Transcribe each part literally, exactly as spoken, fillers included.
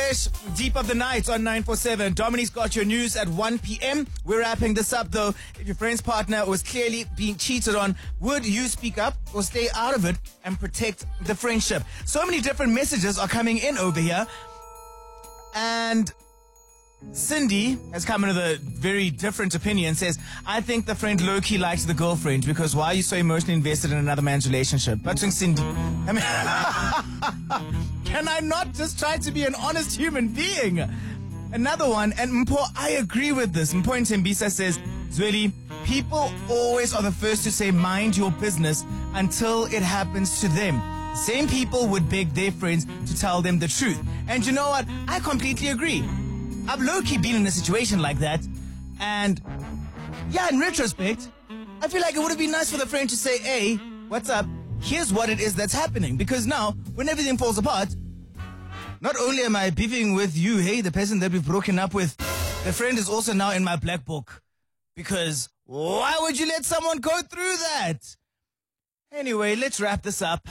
Fresh, Deep of the Night on nine four seven. Dominique's got your news at one p.m. We're wrapping this up, though. If your friend's partner was clearly being cheated on, would you speak up or stay out of it and protect the friendship? So many different messages are coming in over here. And Cindy has come in with a very different opinion. Says, I think the friend low-key likes the girlfriend because why are you so emotionally invested in another man's relationship? But Cindy, I mean, can I not just try to be an honest human being? Another one, and Mpo, I agree with this. Mpo in Tembisa says, Zweli, people always are the first to say mind your business until it happens to them. Same people would beg their friends to tell them the truth. And you know what? I completely agree. I've low-key been in a situation like that, and yeah, in retrospect, I feel like it would have been nice for the friend to say, hey, what's up? Here's what it is that's happening. Because now, when everything falls apart, not only am I beefing with you, hey, the person that we've broken up with, the friend is also now in my black book. Because why would you let someone go through that? Anyway, let's wrap this up.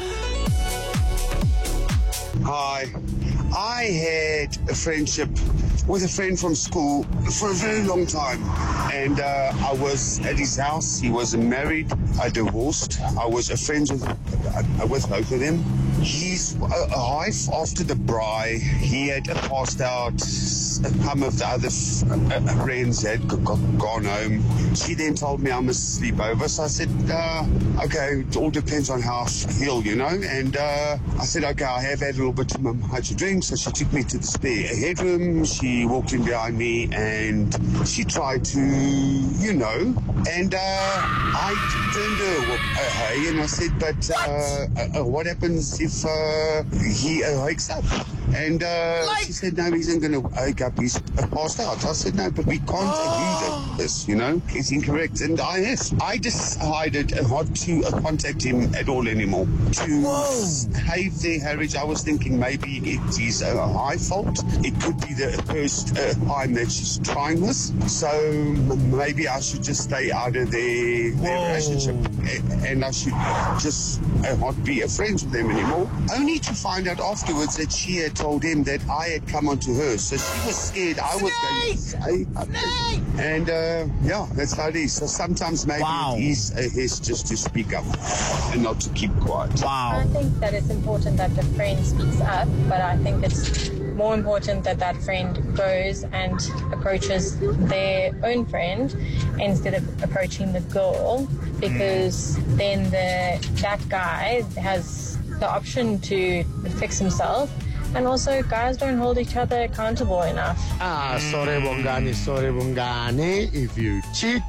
Hi. I had a friendship with a friend from school for a very long time, and uh, I was at his house. He was married. I divorced. I was a friend with, uh, with both of them. He's a, a wife after the bride. He had passed out. Some of the other uh, friends had g- g- gone home. She then told me I must sleep over. So I said, uh, okay, it all depends on how I feel, you know. And uh, I said, okay, I have had a little bit too much to drink. So she took me to the spare headroom. She walked in behind me and she tried to, you know, and uh, I turned her uh, hey, and I said, but uh, uh, what happens if uh, he uh, wakes up? And uh, like- she said, no, he isn't going to wake up. He's passed out. I said, no, but we can't oh. agree to this, you know. It's incorrect. And I yes, I decided not to uh, contact him at all anymore. To Whoa. save their marriage, I was thinking maybe it is uh, my fault. It could be the first uh, time that she's trying this. So m- maybe I should just stay out of their, their relationship. And I should just uh, not be a friend with them anymore. Only to find out afterwards that she had told him that I had come onto her. So she was scared I was going to say something. And uh, yeah, that's how it is. So sometimes maybe wow. it is a his just to speak up and not to keep quiet. Wow. I think that it's important that the friend speaks up, but I think it's more important that that friend goes and approaches their own friend instead of approaching the girl, because mm. then the that guy has the option to fix himself. And also, guys don't hold each other accountable enough. Ah, sorry, Bongani, sorry, Bongani. If you cheat,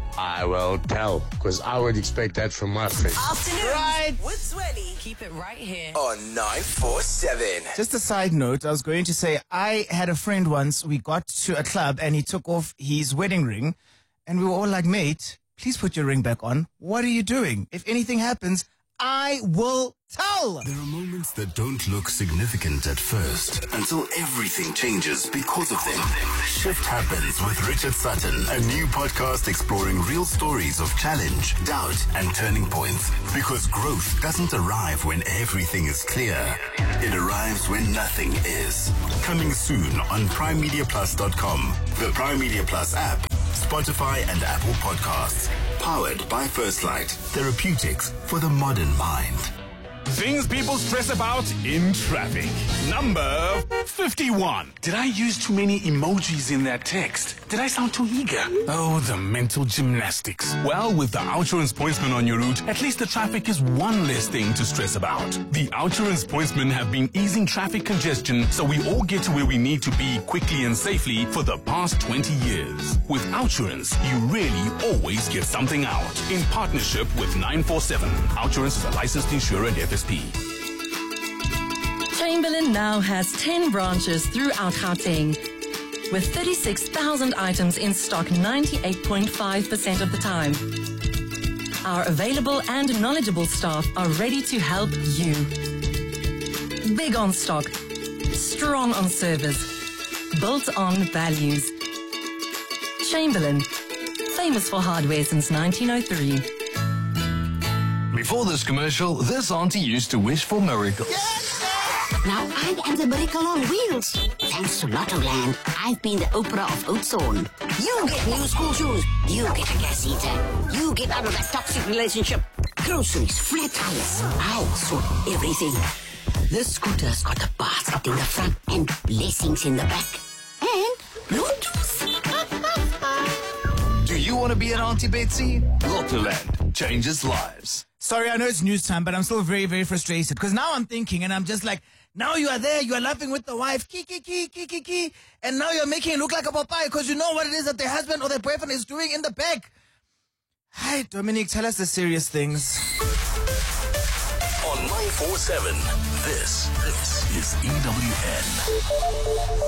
I will tell, because I would expect that from my friend. Afternoon right. with Zweli. Keep it right here on nine four seven. Just a side note, I was going to say, I had a friend once, we got to a club and he took off his wedding ring and we were all like, mate, please put your ring back on. What are you doing? If anything happens, I will tell. There are moments that don't look significant at first until everything changes because of them. Shift Happens with Richard Sutton, a new podcast exploring real stories of challenge, doubt, and turning points. Because growth doesn't arrive when everything is clear. It arrives when nothing is. Coming soon on prime media plus dot com, the Prime Media Plus app, Spotify and Apple Podcasts. Powered by First Light. Therapeutics for the modern mind. Things people stress about in traffic. Number fifty-one. Did I use too many emojis in that text? Did I sound too eager? Oh, the mental gymnastics. Well, with the Outsurance Pointsman on your route, at least the traffic is one less thing to stress about. The Outsurance Pointsmen have been easing traffic congestion so we all get to where we need to be quickly and safely for the past twenty years. With Outsurance, you really always get something out. In partnership with nine four seven. Outsurance is a licensed insurer and F S P. Chamberlain now has ten branches throughout Gauteng. With thirty-six thousand items in stock ninety-eight point five percent of the time. Our available and knowledgeable staff are ready to help you. Big on stock, strong on service, built on values. Chamberlain, famous for hardware since nineteen oh three. Before this commercial, this auntie used to wish for miracles. Yes, yes. Now I am the miracle on wheels. Thanks to Lottoland, I've been the Oprah of Oudtshoorn. You get new school shoes. You get a gas heater. You get out of that toxic relationship. Groceries, flat tires. I'll sort everything. This scooter's got a basket in the front and blessings in the back. And Bluetooth. Do you want to be an Auntie Betsy? Lottoland changes lives. Sorry, I know it's news time, but I'm still very, very frustrated because now I'm thinking and I'm just like, now you are there, you are laughing with the wife, key, key, key, key, key, key, and now you're making it look like a papaya because you know what it is that their husband or their boyfriend is doing in the back. Hi, Dominic, tell us the serious things. On nine four seven, this, this is E W N.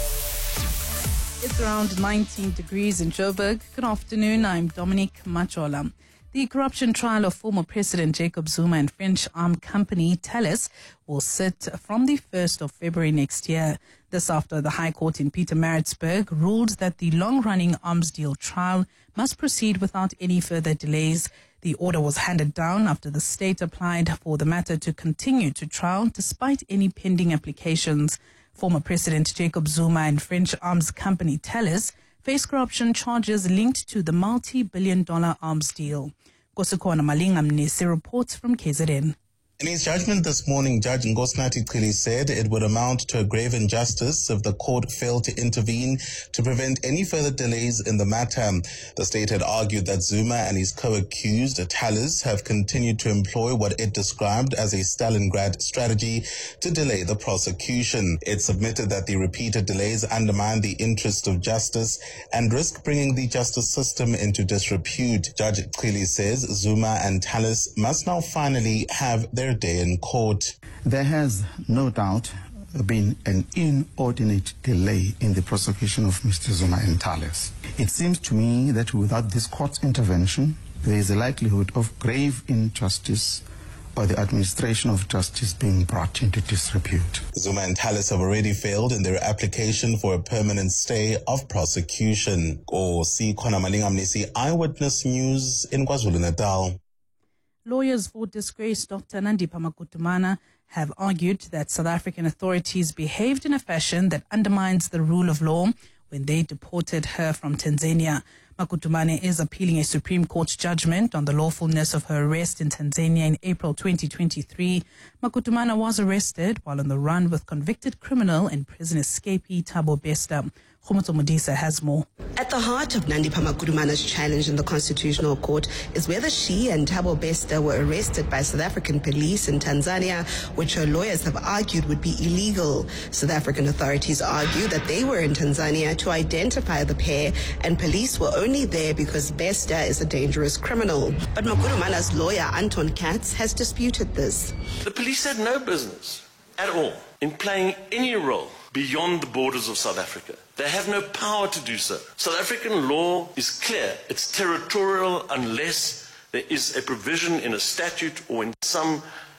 It's around nineteen degrees in Joburg. Good afternoon, I'm Dominic Machola. The corruption trial of former President Jacob Zuma and French armed company Thales will sit from the first of February next year. This after the High Court in Pietermaritzburg ruled that the long-running arms deal trial must proceed without any further delays. The order was handed down after the state applied for the matter to continue to trial despite any pending applications. Former President Jacob Zuma and French arms company Thales face corruption charges linked to the multi-billion dollar arms deal. Kosikona Malinga Mnisi reports from K Z N. In his judgment this morning, Judge Nkosinathi Cili said it would amount to a grave injustice if the court failed to intervene to prevent any further delays in the matter. The state had argued that Zuma and his co-accused, Thales, have continued to employ what it described as a Stalingrad strategy to delay the prosecution. It submitted that the repeated delays undermine the interest of justice and risk bringing the justice system into disrepute. Judge Cili says Zuma and Thales must now finally have their day in court. There has no doubt been an inordinate delay in the prosecution of Mister Zuma and Thales. It seems to me that without this court's intervention, there is a likelihood of grave injustice or the administration of justice being brought into disrepute. Zuma and Thales have already failed in their application for a permanent stay of prosecution. Kosikona Malinga Mnisi, Eyewitness News in KwaZulu-Natal. Lawyers for disgraced Doctor Nandipha Makutumana have argued that South African authorities behaved in a fashion that undermines the rule of law when they deported her from Tanzania. Makutumane is appealing a Supreme Court judgment on the lawfulness of her arrest in Tanzania in April twenty twenty-three. Makutumana was arrested while on the run with convicted criminal and prison escapee Thabo Bester. Khumuto Modisa has more. At the heart of Nandipha Makutumana's challenge in the Constitutional Court is whether she and Thabo Bester were arrested by South African police in Tanzania, which her lawyers have argued would be illegal. South African authorities argue that they were in Tanzania to identify the pair and police were only there because Bester is a dangerous criminal. But Makutumana's lawyer, Anton Katz, has disputed this. The police had no business at all in playing any role beyond the borders of South Africa. They have no power to do so. South African law is clear. It's territorial unless there is a provision in a statute or in some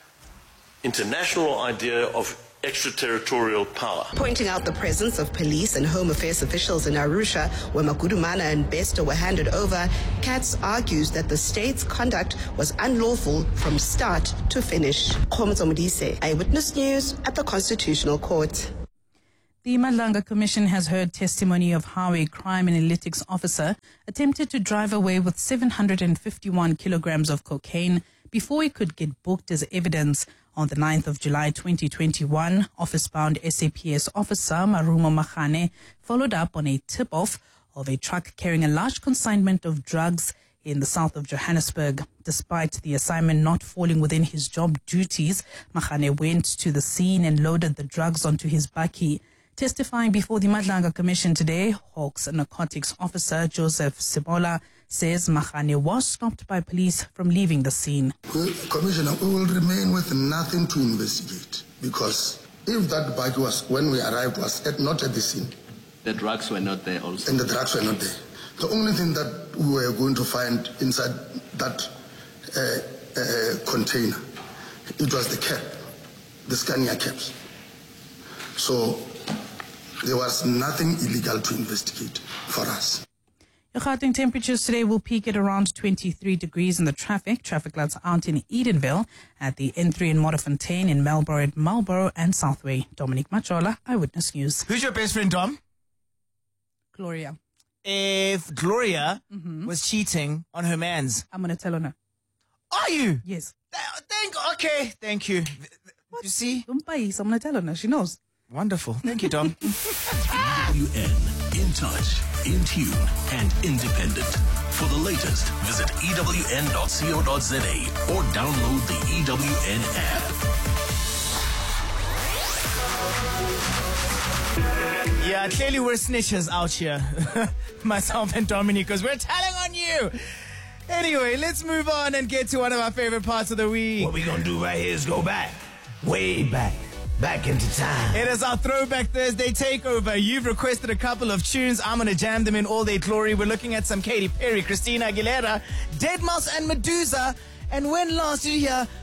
international idea of extraterritorial power. Pointing out the presence of police and Home Affairs officials in Arusha, where Makutumana and Bester were handed over, Katz argues that the state's conduct was unlawful from start to finish. Khomotso Modise, Eyewitness News at the Constitutional Court. The Madlanga Commission has heard testimony of how a crime analytics officer attempted to drive away with seven hundred fifty-one kilograms of cocaine before he could get booked as evidence. On the ninth of July twenty twenty-one, office-bound S A P S officer Marumo Makhane followed up on a tip-off of a truck carrying a large consignment of drugs in the south of Johannesburg. Despite the assignment not falling within his job duties, Makhane went to the scene and loaded the drugs onto his bakkie. Testifying before the Madlanga Commission today, Hawks narcotics officer Joseph Sibola says Makhane was stopped by police from leaving the scene. Well, Commissioner, we will remain with nothing to investigate because if that bike was, when we arrived, was at, not at the scene. The drugs were not there also? And the drugs were not there. The only thing that we were going to find inside that uh, uh, container, it was the cap, the Scania caps. So there was nothing illegal to investigate for us. Your Gauteng temperatures today will peak at around twenty-three degrees in the traffic. Traffic lights out in Edenville, at the N three in Modderfontein, in Marlborough, at Marlborough and Southway. Dominique Machola, Eyewitness News. Who's your best friend, Dom? Gloria. If Gloria Mm-hmm. was cheating on her mans, I'm going to tell her no. Are you? Yes. Thank. Okay. Thank you. What? You see? Don't buy. I'm going to tell her no. She knows. Wonderful. Thank you, Dom. E W N, in touch, in tune, and independent. For the latest, visit E W N dot co dot za or download the E W N app. Yeah, clearly we're snitches out here. Myself and Dominique, because we're telling on you. Anyway, let's move on and get to one of our favorite parts of the week. What we gonna do right here is go back, way back, back into time. It is our Throwback Thursday takeover. You've requested a couple of tunes. I'm going to jam them in all their glory. We're looking at some Katy Perry, Christina Aguilera, Dead Mouse and Medusa. And when last did you hear